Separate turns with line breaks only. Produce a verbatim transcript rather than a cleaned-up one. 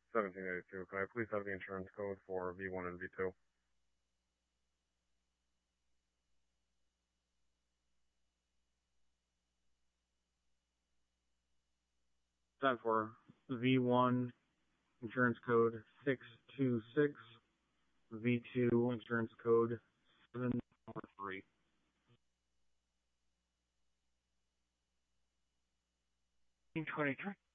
seventeen eighty-two. Can I please have the insurance code for V one and V two?
Time for V one, insurance code six two six, V two, insurance code seven four three.
twenty-three.